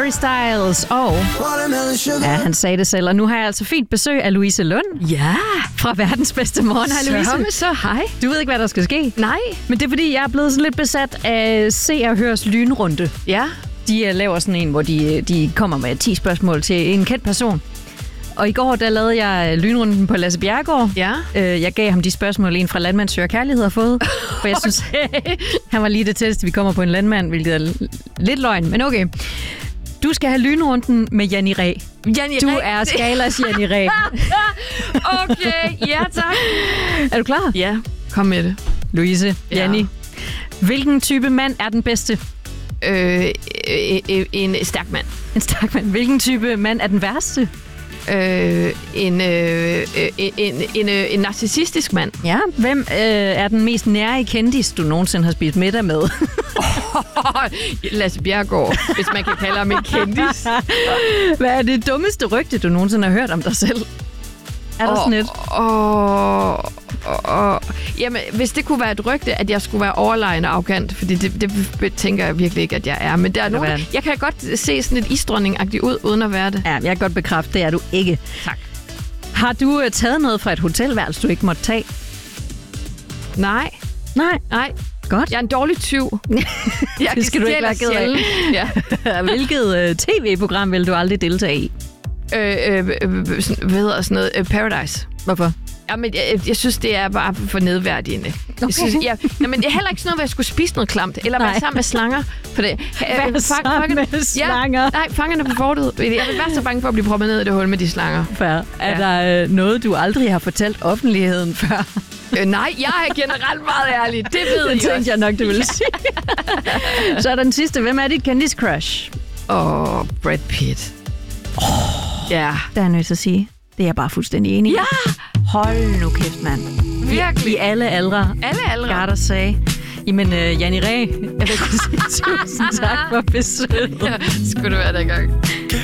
Harry Styles og... Ja, han sagde det selv, og nu har jeg altså fint besøg af Louise Lund. Ja. Fra Verdens Bedste Morgen. Hej Louise. Så hej. Du ved ikke, hvad der skal ske? Nej. Men det er fordi, jeg er blevet sådan lidt besat af Se og Hørs lynrunde. Ja. De laver sådan en, hvor de kommer med 10 spørgsmål til en kendt person. Og i går, der lavede jeg lynrunden på Lasse Bjerregaard. Ja. Jeg gav ham de spørgsmål, en fra Landmand Søger Kærlighed har fået. For jeg synes, han var lige det tætteste, vi kommer på en landmand, hvilket er lidt løgn, men okay. Du skal have lynrunden med Janni Ræ. Du er Skalas Janni Ræ. Okay, ja tak. Er du klar? Ja, kom med det. Louise, Ja. Janni. Hvilken type mand er den bedste? En stærk mand. En stærk mand. Hvilken type mand er den værste? En narcissistisk mand. Ja. Hvem er den mest nære kendis, du nogensinde har spist middag med? Lasse Bjerregaard, hvis man kan kalde ham en kendis. Hvad er det dummeste rygte, du nogensinde har hørt om dig selv? Er der sådan et? Jamen, hvis det kunne være et rygte, at jeg skulle være overlegen og arrogant, fordi det tænker jeg virkelig ikke, at jeg er. Men der er nogen, jeg kan godt se sådan et isdronning-agtigt ud, uden at være det. Ja, jeg kan godt bekræfte, det er du ikke. Tak. Har du taget noget fra et hotelværelse, du ikke måtte tage? Nej. Godt. Jeg er en dårlig tyv. Det skal du ikke være ked af. Ja. Hvilket tv-program vil du aldrig deltage i? Hvad hedder sådan noget? Paradise. Hvorfor? Jamen, jeg synes, det er bare for nedværdigende. Okay. Jeg synes, men det er heller ikke sådan noget, hvor jeg skulle spise noget klamt, eller være sammen med slanger. For det, være sammen med slanger? Ja, nej, fangerne på fortet. Jeg vil være så bange for at blive proppet ned i det hul med de slanger. Fair. Er der noget, du aldrig har fortalt offentligheden før? Nej, jeg er generelt meget ærlig. Det ved jeg. Det tænkte jeg nok, du ville sige. Så er der den sidste. Hvem er dit kendis-crush? Brad Pitt. Ja. Det er jeg nødt til at sige. Det er jeg bare fuldstændig enig i. Ja! Hold nu kæft, mand. Virkelig. I alle aldre. Alle aldre. Gotta say. Jamen, Janni Ræ, jeg vil sige tusind tak for besøget. Ja, skulle du være der gang.